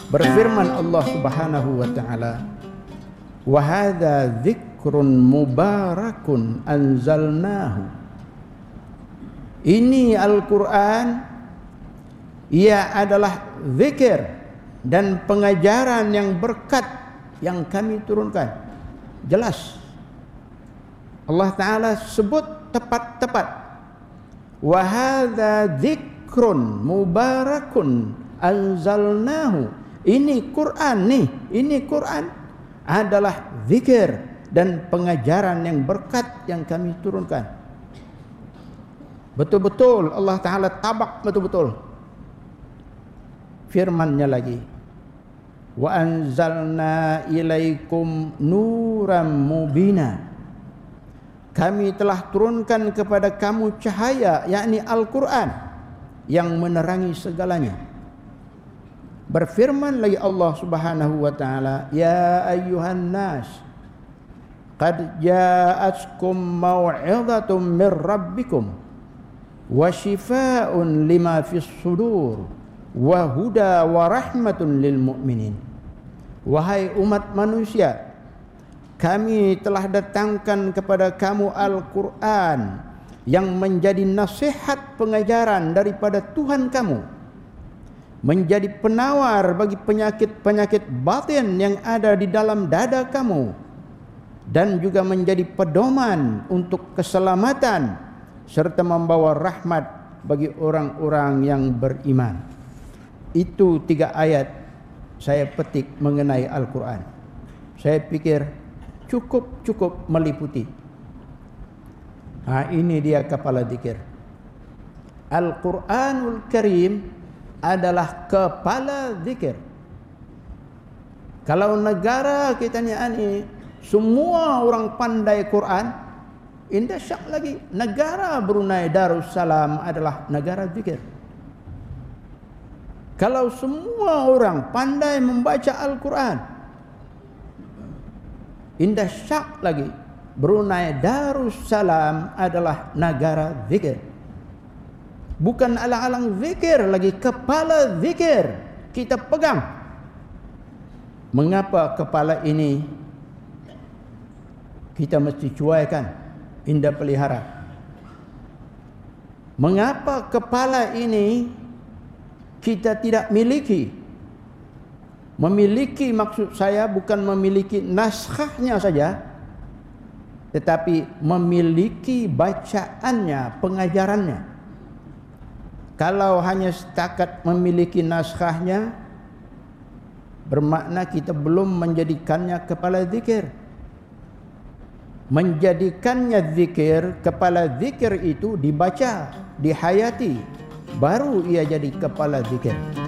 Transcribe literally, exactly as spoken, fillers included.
Berfirman Allah Subhanahu wa taala, "Wa hadza dzikrun mubarakun anzalnahu." Ini Al-Qur'an, ia adalah zikir dan pengajaran yang berkat yang kami turunkan. Jelas Allah Ta'ala sebut tepat-tepat, wa hadza dzikrun mubarakun anzalnahu. Ini Quran nih, ini Quran adalah zikir dan pengajaran yang berkat yang kami turunkan. Betul-betul Allah Ta'ala tabak betul-betul firman-Nya lagi, wa anzalna ilaikum nuram mubina. Kami telah turunkan kepada kamu cahaya, yakni Al-Quran, yang menerangi segalanya. Berfirman lagi Allah Subhanahu wa taala, ya ayyuhan nas qad ja'atkum mau'izatun mir rabbikum wa shifaa'un lima fis sudur wa huda wa rahmatun lil mu'minin. Wahai umat manusia, kami telah datangkan kepada kamu Al-Quran yang menjadi nasihat pengajaran daripada Tuhan kamu, menjadi penawar bagi penyakit-penyakit batin yang ada di dalam dada kamu, dan juga menjadi pedoman untuk keselamatan serta membawa rahmat bagi orang-orang yang beriman. Itu tiga ayat saya petik mengenai Al-Quran. Saya pikir cukup-cukup meliputi. Ha, ini dia kepala zikir. Al-Quranul Karim adalah kepala zikir. Kalau negara kita ni semua orang pandai Quran, indah syak lagi negara Brunei Darussalam adalah negara zikir. Kalau semua orang pandai membaca Al-Quran, indah syak lagi Brunei Darussalam adalah negara zikir. Bukan alang-alang zikir lagi, kepala zikir kita pegang. Mengapa kepala ini kita mesti cuaikan, indah pelihara? Mengapa kepala ini kita tidak miliki? Memiliki maksud saya bukan memiliki naskahnya saja, tetapi memiliki bacaannya, pengajarannya. Kalau hanya setakat memiliki naskahnya, bermakna kita belum menjadikannya kepala zikir. Menjadikannya zikir, kepala zikir itu dibaca, dihayati, baru ia jadi kepala zikir.